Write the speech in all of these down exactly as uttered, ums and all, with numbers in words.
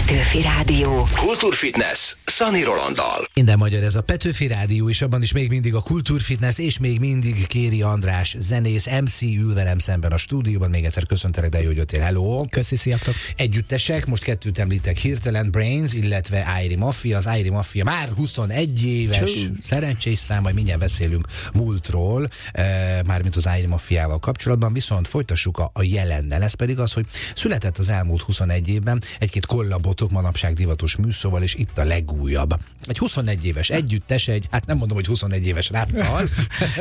Petőfi Rádió. Kultúrfitness Szani Rolanddal. Minden magyar, ez a Petőfi Rádió, és abban is még mindig a Kultúrfitness, és még mindig Kéri András, zenész, em cé ül velem szemben a stúdióban. Még egyszer köszöntelek, de jó, hogy jöttél. Hello! Köszi, sziasztok! Együttesek, most kettőt említek hirtelen, Brains, illetve Airy Mafia. Az Airy Mafia már huszonegy éves, Csú. szerencsés szám, majd mindjárt beszélünk múltról, e, mármint az Airy Mafiával kapcsolatban, viszont folytassuk a, a jelennel. Ez pedig az, hogy született az elmúlt huszonegy évben egy-két kollabotok manapság divatos műszóval, és itt a legújabb. Egy huszonegy éves együttes, egy, hát nem mondom, hogy huszonegy éves ráccal,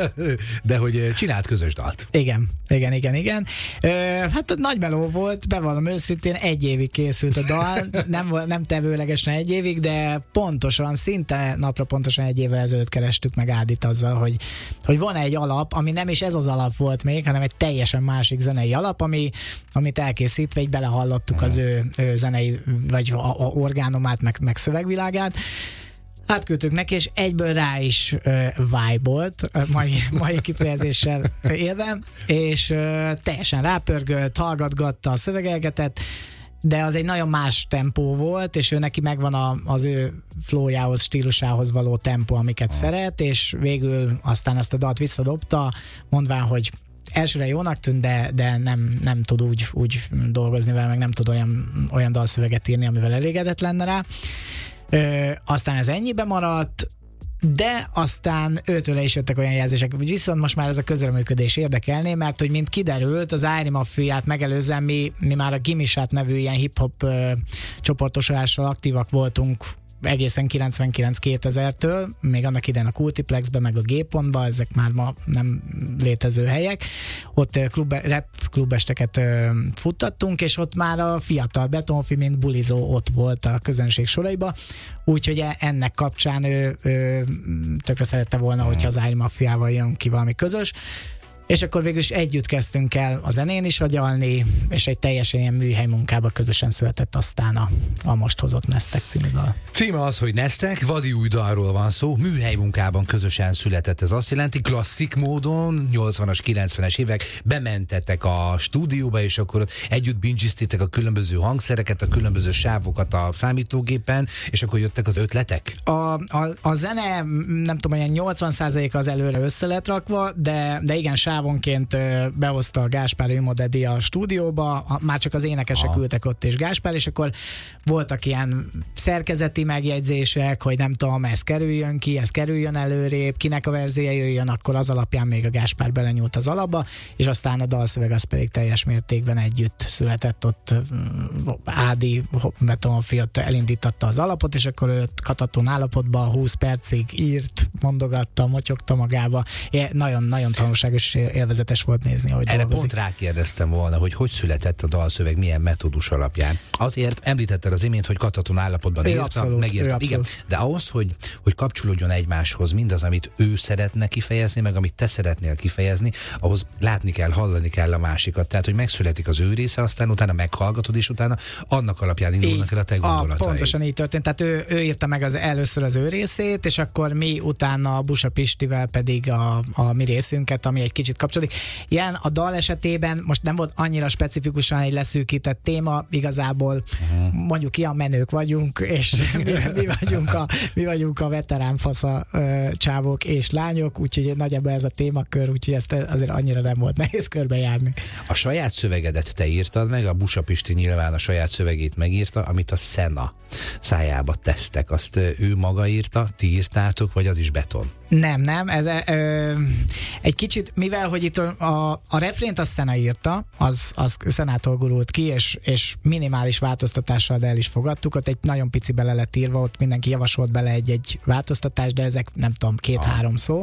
de hogy csinált közös dalt. Igen, igen, igen, igen. Ö, hát nagy meló volt, bevallom őszintén, egy évig készült a dal, nem, nem tevőlegesen egy évig, de pontosan, szinte napra pontosan egy évvel ezelőtt kerestük meg Ádit azzal, hogy, hogy van egy alap, ami nem is ez az alap volt még, hanem egy teljesen másik zenei alap, ami, amit elkészítve így belehallottuk az ő, ő zenei, vagy a, a orgánumát, meg, meg szövegvilágát. Átküldtük neki, és egyből rá is uh, vibe-olt, uh, mai, mai kifejezéssel élve, és uh, teljesen rápörgött, hallgatgatta a szövegelgetett, de az egy nagyon más tempó volt, és ő neki megvan a, az ő flowjához, stílusához való tempó, amiket szeret, és végül aztán ezt a dalt visszadobta, mondván, hogy elsőre jónak tűnt, de, de nem, nem tud úgy, úgy dolgozni vele, meg nem tud olyan, olyan dalszöveget írni, amivel elégedett lenne rá. Ö, aztán ez ennyibe maradt, de aztán őtőle is jöttek olyan jelzések, hogy viszont most már ez a közreműködés érdekelné, mert hogy mint kiderült, az Airy Mafiát megelőzően mi, mi már a Gimisát nevű ilyen hip-hop ö, csoportosulással aktívak voltunk egészen kilencvenkilenc kétezertől, még annak idején a Kultiplexben, meg a G-pontban, ezek már ma nem létező helyek. Ott klub, rap klubesteket ö, futtattunk, és ott már a fiatal Betonfi, mint bulizó ott volt a közönség soraiba, úgyhogy ennek kapcsán ő, ő tökre szerette volna, hogyha az Airy Mafiával jön ki valami közös. És akkor végül is együtt kezdtünk el a zenén is agyalni, és egy teljesen ilyen műhely munkába közösen született aztán a, a most hozott Neztek című dal. Címe az, hogy Neztek, vadi új dalról van szó, műhely munkában közösen született. Ez azt jelenti, klasszik módon, nyolcvanas, kilencvenes évek, bementetek a stúdióba, és akkor ott együtt bingiztétek a különböző hangszereket, a különböző sávokat a számítógépen, és akkor jöttek az ötletek? A, a, a zene, nem tudom, olyan nyolcvan százaléka az előre össze lett rakva, de, de igen, sávonként behozta a Gáspár Imodedi a stúdióba, már csak az énekesek Aha. ültek ott, és Gáspár, és akkor voltak ilyen szerkezeti megjegyzések, hogy nem tudom, ez kerüljön ki, ez kerüljön előrébb, kinek a verzéje jöjjön, akkor az alapján még a Gáspár belenyúlt az alapba, és aztán a dalszöveg az pedig teljes mértékben együtt született, ott Ádi Betonfi ott elindította az alapot, és akkor őt kataton állapotban húsz percig írt, mondogatta, motyogta magába. Nagyon-nagyon tanulságos, élvezetes volt nézni, ahogy Erre dolgozik. pont rákérdeztem volna, hogy hogy született a dalszöveg, milyen metódus alapján. Azért említetted az imént, hogy kataton állapotban ő írta, abszolút, megírta. Igen, de ahhoz, hogy, hogy kapcsolódjon egymáshoz mindaz, amit ő szeretne kifejezni, meg amit te szeretnél kifejezni, ahhoz látni kell, hallani kell a másikat. Tehát, hogy megszületik az ő része, aztán utána meghallgatod, és utána annak alapján indulnak el a te gondolataid. Pontosan így történt. Tehát ő, ő írta meg az, először az ő részét, és akkor mi utána a Busa Pistivel pedig a, a mi részünket, ami egy kicsit kapcsolódik. Ilyen a dal esetében most nem volt annyira specifikusan egy leszűkített téma, igazából uh-huh. mondjuk ilyen menők vagyunk, és mi, mi, vagyunk a, mi vagyunk a veterán fasza ö, csávok és lányok, úgyhogy nagyjából ez a témakör, úgyhogy ezt azért annyira nem volt nehéz körbejárni. A saját szövegedet te írtad meg, a Busa Pisti nyilván a saját szövegét megírta, amit a Szena szájába tesztek. Azt ő maga írta, ti írtátok, vagy az is beton? Nem, nem, ez ö, egy kicsit, mivel, hogy itt a, a refrént azt Szena írta, az, az Szenától gurult ki, és, és minimális változtatással, de el is fogadtuk, ott egy nagyon pici bele lett írva, ott mindenki javasolt bele egy-egy változtatást, de ezek nem tudom, két-három szó.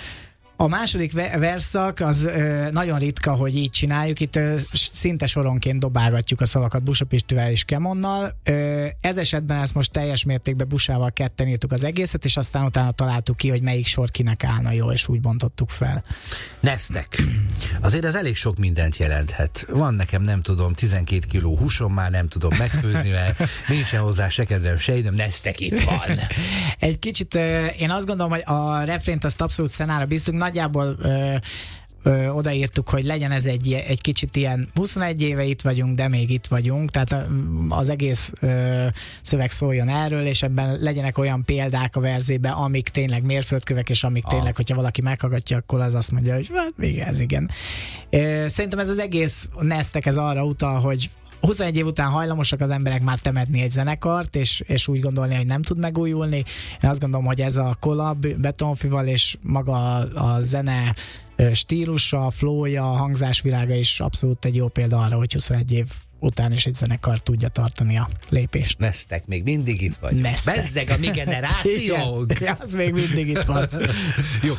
A második verszak az ö, nagyon ritka, hogy így csináljuk, itt ö, szinte soronként dobálgatjuk a szavakat Busa Pistivel és Kemonnal. Ö, ez esetben ezt most teljes mértékben Busával ketten írtuk az egészet, és aztán utána találtuk ki, hogy melyik sor kinek állna jó, és úgy bontottuk fel. Neztek. Azért ez elég sok mindent jelenthet. Van nekem, nem tudom, tizenkét kiló húsom, már nem tudom megfőzni, mert nincsen hozzá se kedvem, se idem, Neztek itt van. Egy kicsit, ö, én azt gondolom, hogy a refrént azt abszolút Szenára bíztunk, nagyjából ö, ö, odaírtuk, hogy legyen ez egy, egy kicsit ilyen huszonegy éve itt vagyunk, de még itt vagyunk, tehát az egész ö, szöveg szóljon erről, és ebben legyenek olyan példák a verzében, amik tényleg mérföldkövek, és amik ah. tényleg, hogyha valaki meghallgatja, akkor az azt mondja, hogy hát még ez igen. Ö, szerintem ez az egész Nestek ez arra utal, hogy huszonegy év után hajlamosak az emberek már temetni egy zenekart, és, és úgy gondolni, hogy nem tud megújulni. Én azt gondolom, hogy ez a collab Betonfival és maga a, a zene stílusa, flowja, hangzásvilága is abszolút egy jó példa arra, hogy huszonegy év után is egy zenekar tudja tartani a lépést. Nestek, még mindig itt vagy. Bezzeg a mi generációnk. Igen, az még mindig itt van. Jó,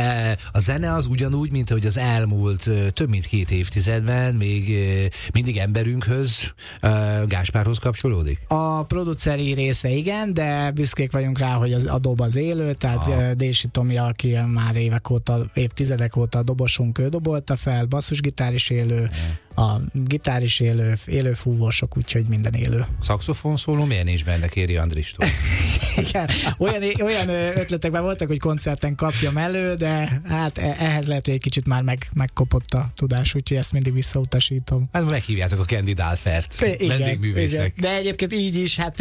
a zene az ugyanúgy, mint ahogy az elmúlt több mint két évtizedben még mindig emberünkhöz, Gáspárhoz kapcsolódik? A produceri része igen, de büszkék vagyunk rá, hogy az, a dob az élő, tehát ah. Dési Tomi, aki már évek óta, évtizedek óta a dobosunk, ő dobolta fel, basszusgitár is élő, a gitár is élő, élő fúvósok, úgyhogy minden élő. Szaxofon szóló miért nincs benne, Kéri Andristól? Igen, olyan, olyan ötletekben voltak, hogy koncerten kapjam elő, de hát ehhez lehet, hogy egy kicsit már meg, megkopott a tudás, úgyhogy ezt mindig visszautasítom. Hát meghívjátok a Candy Dálfert, vendégművészek. De egyébként így is, hát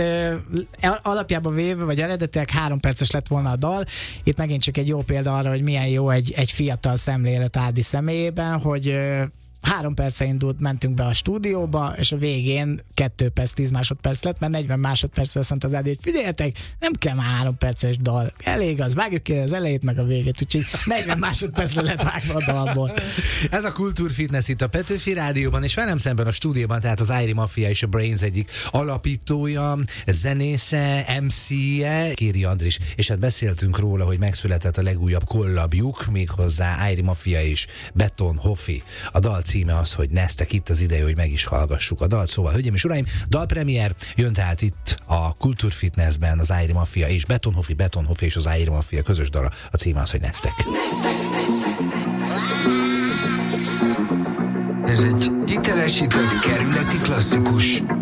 alapjában véve, vagy eredetileg három perces lett volna a dal. Itt megint csak egy jó példa arra, hogy milyen jó egy, egy fiatal szemlélet Ádi személyében, hogy három perce indult, mentünk be a stúdióba, és a végén kettő perc, tíz másodperc lett, mert negyven másodpercre azt mondta az Ádi, hogy figyeljetek, nem kell már három perces dal. Elég az, vágjuk ki az elejét meg a végét, úgyhogy negyven másodpercre lett vágva a dalból. Ez a Kultúrfitness itt a Petőfi Rádióban, és velem szemben a stúdióban, tehát az Airy Mafia és a Brains egyik alapítója, zenésze, em cé-je, Kéri Andris, és hát beszéltünk róla, hogy megszületett a legújabb kollabjuk, méghozzá Airy Mafia és Beton Hoffi. A dal címe az, hogy Nestek, itt az ideje, hogy meg is hallgassuk a dalt. Szóval, hölgyeim és uraim, dalpremier jön tehát itt a Kultúrfitnessben az Airy Mafia és Beton Hoffi, Beton Hoffi és az Airy Mafia közös dala. A címe az, hogy Nestek. Ez egy hitelesített kerületi klasszikus.